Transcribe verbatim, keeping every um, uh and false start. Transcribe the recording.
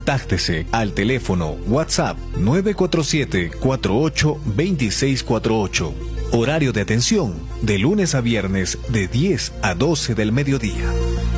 Contáctese al teléfono WhatsApp nueve cuatro siete, cuatro ocho, dos seis cuatro ocho. Horario de atención de lunes a viernes de diez a doce del mediodía.